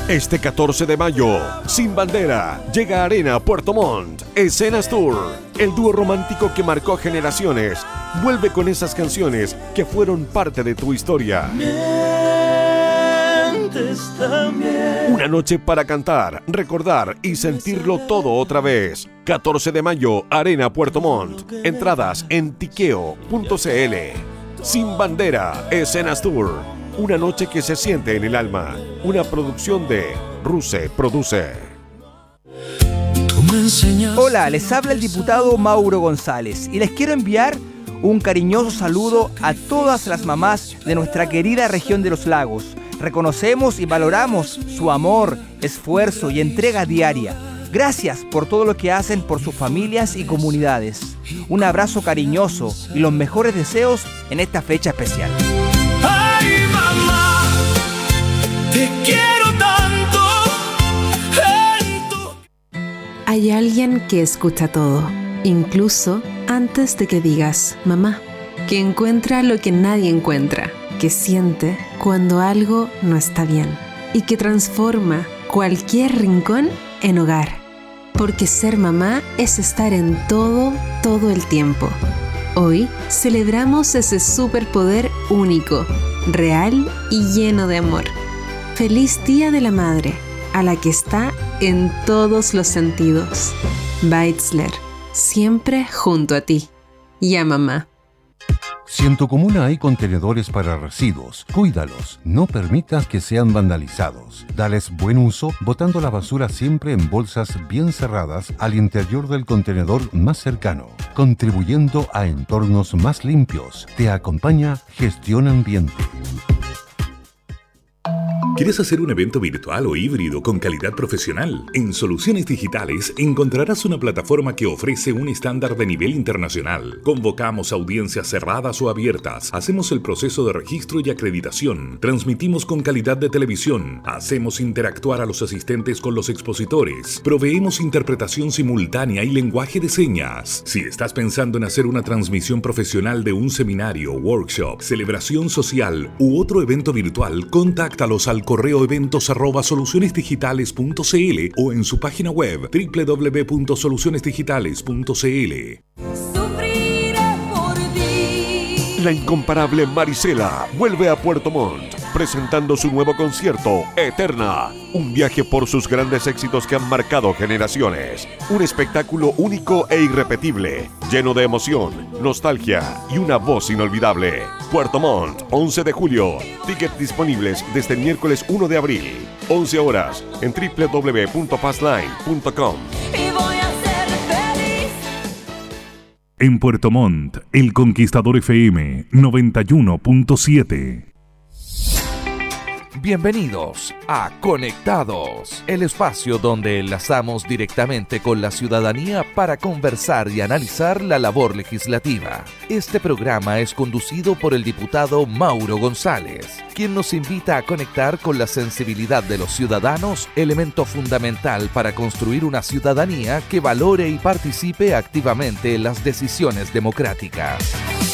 Este 14 de mayo, Sin Bandera, llega a Arena Puerto Montt, Escenas Tour. El dúo romántico que marcó generaciones vuelve con esas canciones que fueron parte de tu historia. Una noche para cantar, recordar y sentirlo todo otra vez. 14 de mayo, Arena Puerto Montt. Entradas en tiqueo.cl. Sin Bandera, Escenas Tour. Una noche que se siente en el alma. Una producción de Ruse Produce. Hola, les habla el diputado Mauro González y les quiero enviar un cariñoso saludo a todas las mamás de nuestra querida región de los lagos. Reconocemos y valoramos su amor, esfuerzo y entrega diaria. Gracias por todo lo que hacen por sus familias y comunidades. Un abrazo cariñoso y los mejores deseos en esta fecha especial. Ay, mamá, te quiero tanto. Hay alguien que escucha todo, incluso antes de que digas mamá, que encuentra lo que nadie encuentra, que siente cuando algo no está bien y que transforma cualquier rincón en hogar. Porque ser mamá es estar en todo el tiempo. Hoy celebramos ese superpoder único, real y lleno de amor. ¡Feliz Día de la Madre! A la que está en todos los sentidos. Beitzler, siempre junto a ti. Y a mamá. Si en tu comuna hay contenedores para residuos, cuídalos, no permitas que sean vandalizados. Dales buen uso, botando la basura siempre en bolsas bien cerradas al interior del contenedor más cercano, contribuyendo a entornos más limpios. Te acompaña Gestión Ambiente. ¿Quieres hacer un evento virtual o híbrido con calidad profesional? En Soluciones Digitales encontrarás una plataforma que ofrece un estándar de nivel internacional. Convocamos audiencias cerradas o abiertas, hacemos el proceso de registro y acreditación, transmitimos con calidad de televisión, hacemos interactuar a los asistentes con los expositores, proveemos interpretación simultánea y lenguaje de señas. Si estás pensando en hacer una transmisión profesional de un seminario, workshop, celebración social u otro evento virtual, contáctalos al correo eventos@solucionesdigitales.cl o en su página web www.solucionesdigitales.cl. La incomparable Marisela vuelve a Puerto Montt, presentando su nuevo concierto, Eterna. Un viaje por sus grandes éxitos que han marcado generaciones. Un espectáculo único e irrepetible, lleno de emoción, nostalgia y una voz inolvidable. Puerto Montt, 11 de julio. Tickets disponibles desde el miércoles 1 de abril. 11 horas en www.passline.com. En Puerto Montt, El Conquistador FM 91.7. Bienvenidos a Conectados, el espacio donde enlazamos directamente con la ciudadanía para conversar y analizar la labor legislativa. Este programa es conducido por el diputado Mauro González, quien nos invita a conectar con la sensibilidad de los ciudadanos, elemento fundamental para construir una ciudadanía que valore y participe activamente en las decisiones democráticas.